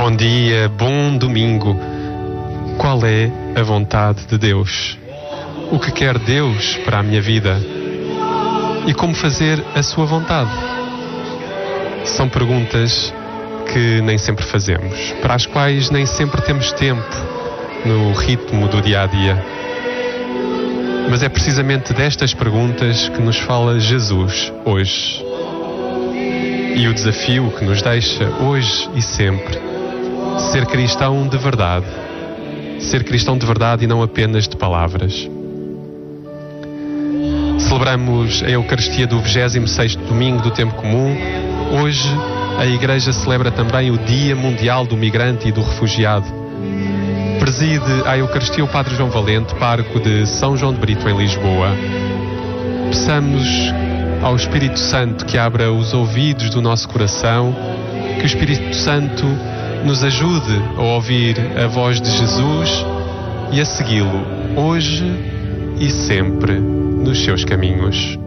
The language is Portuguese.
Bom dia, bom domingo. Qual é a vontade de Deus? O que quer Deus para a minha vida? E como fazer a sua vontade? São perguntas que nem sempre fazemos, para as quais nem sempre temos tempo no ritmo do dia a dia. Mas é precisamente destas perguntas que nos fala Jesus hoje. E o desafio que nos deixa hoje e sempre: ser cristão de verdade. Ser cristão de verdade e não apenas de palavras. Celebramos a Eucaristia do 26º domingo do Tempo Comum. Hoje a Igreja celebra também o Dia Mundial do Migrante e do Refugiado. Preside a Eucaristia o Padre João Valente, pároco de São João de Brito, em Lisboa. Peçamos ao Espírito Santo que abra os ouvidos do nosso coração, que o Espírito Santo nos ajude a ouvir a voz de Jesus e a segui-lo hoje e sempre nos seus caminhos.